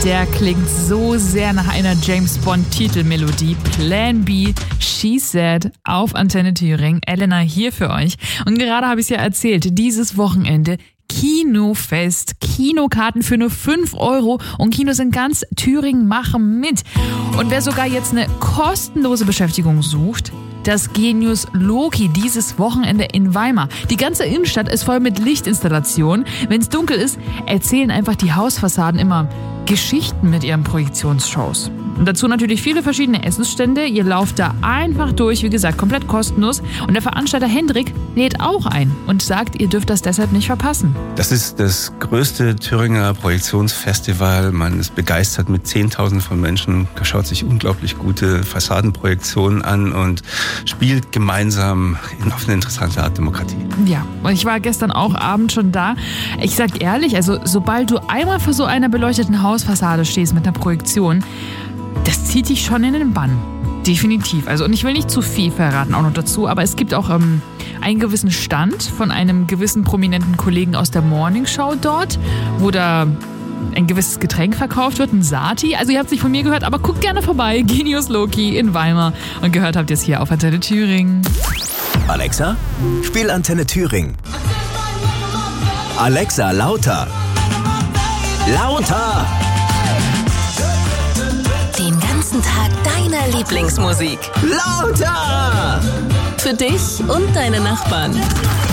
Der klingt so sehr nach einer James-Bond-Titelmelodie. Plan B, She Said, auf Antenne Thüringen. Elena hier für euch. Und gerade habe ich es ja erzählt, dieses Wochenende Kinofest. Kinokarten für nur 5 € und Kinos in ganz Thüringen machen mit. Und wer sogar jetzt eine kostenlose Beschäftigung sucht, das Genius Loki dieses Wochenende in Weimar. Die ganze Innenstadt ist voll mit Lichtinstallationen. Wenn es dunkel ist, erzählen einfach die Hausfassaden immer Geschichten mit ihren Projektionsshows. Und dazu natürlich viele verschiedene Essensstände. Ihr lauft da einfach durch, wie gesagt, komplett kostenlos. Und der Veranstalter Hendrik lädt auch ein und sagt, ihr dürft das deshalb nicht verpassen. Das ist das größte Thüringer Projektionsfestival. Man ist begeistert mit 10.000 von Menschen, schaut sich unglaublich gute Fassadenprojektionen an und spielt gemeinsam auf eine interessante Art Demokratie. Ja, und ich war gestern auch abends schon da. Ich sag ehrlich, also sobald du einmal vor so einer beleuchteten Hausfassade stehst mit einer Projektion, das zieht dich schon in den Bann. Definitiv. Also, und ich will nicht zu viel verraten auch noch dazu, aber es gibt auch einen gewissen Stand von einem gewissen prominenten Kollegen aus der Morningshow dort, wo da ein gewisses Getränk verkauft wird, ein Sati. Also ihr habt es nicht von mir gehört, aber guckt gerne vorbei. Genius Loki in Weimar. Und gehört habt ihr es hier auf Antenne Thüringen. Alexa, spiel Antenne Thüringen. Alexa, lauter. Lauter! Den ganzen Tag deiner Lieblingsmusik. Lauter! Für dich und deine Nachbarn.